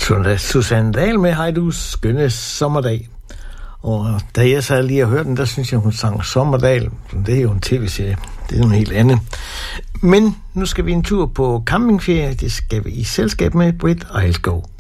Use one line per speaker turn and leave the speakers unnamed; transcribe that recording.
Susanne Dahl med Hej du skønne sommerdag. Og da jeg så lige har hørt den, der synes jeg, hun sang Sommerdal. Det er jo en tv-serie. Det er noget helt andet. Men nu skal vi en tur på campingferie. Det skal vi i selskab med Britt Eilskov.